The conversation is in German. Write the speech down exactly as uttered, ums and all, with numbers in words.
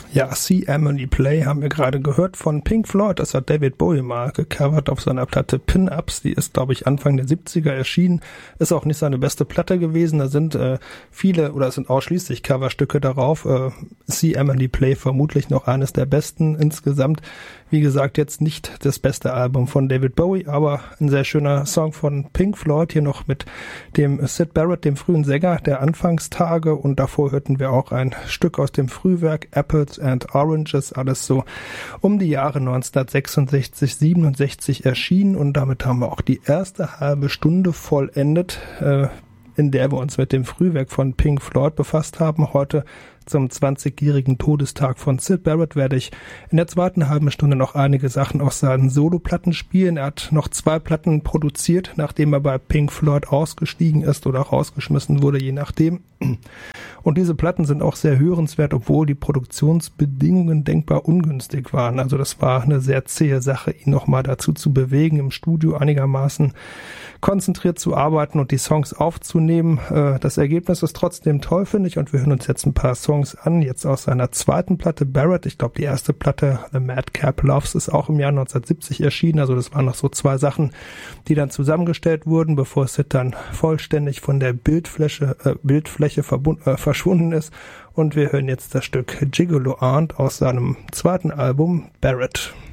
Ja, See Emily Play haben wir gerade gehört von Pink Floyd. Das hat David Bowie mal gecovert auf seiner Platte Pin-Ups. Die ist, glaube ich, Anfang der siebziger erschienen. Ist auch nicht seine beste Platte gewesen. Da sind äh, viele oder es sind ausschließlich Coverstücke darauf. Äh, See Emily Play vermutlich noch eines der besten insgesamt. Wie gesagt, jetzt nicht das beste Album von David Bowie, aber ein sehr schöner Song von Pink Floyd. Hier noch mit dem Syd Barrett, dem frühen Sänger der Anfangstage. Und davor hörten wir auch ein Stück aus dem Frühwerk Apples and Oranges, alles so um die Jahre neunzehnhundertsechsundsechzig, siebenundsechzig erschienen. Und damit haben wir auch die erste halbe Stunde vollendet, äh, in der wir uns mit dem Frühwerk von Pink Floyd befasst haben. Heute zum zwanzigjährigen Todestag von Syd Barrett werde ich in der zweiten halben Stunde noch einige Sachen aus seinen Soloplatten spielen. Er hat noch zwei Platten produziert, nachdem er bei Pink Floyd ausgestiegen ist oder rausgeschmissen wurde, je nachdem. Und diese Platten sind auch sehr hörenswert, obwohl die Produktionsbedingungen denkbar ungünstig waren. Also das war eine sehr zähe Sache, ihn nochmal dazu zu bewegen, im Studio einigermaßen konzentriert zu arbeiten und die Songs aufzunehmen. Das Ergebnis ist trotzdem toll, finde ich, und wir hören uns jetzt ein paar Songs an, jetzt aus seiner zweiten Platte Barrett. Ich glaube, die erste Platte The Madcap Loves ist auch im Jahr neunzehnhundertsiebzig erschienen, also das waren noch so zwei Sachen, die dann zusammengestellt wurden, bevor Syd dann vollständig von der Bildfläche, äh, Bildfläche verbund, äh, verschwunden ist. Und wir hören jetzt das Stück Gigolo Aunt aus seinem zweiten Album Barrett.